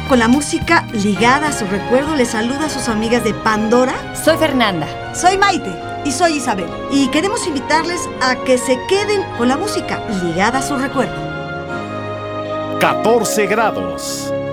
con la música ligada a su recuerdo, les saluda a sus amigas de Pandora. Soy Fernanda. Soy Maite y soy Isabel. Y queremos invitarles a que se queden con la música ligada a su recuerdo. 14 grados.